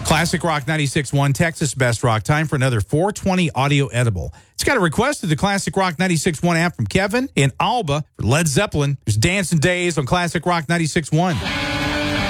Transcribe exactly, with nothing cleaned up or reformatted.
Classic Rock ninety-six point one, Texas Best Rock. Time for another four twenty Audio Edible. It's got a request to the Classic Rock ninety-six point one app from Kevin in Alba for Led Zeppelin. There's Dancing Days on Classic Rock ninety-six point one.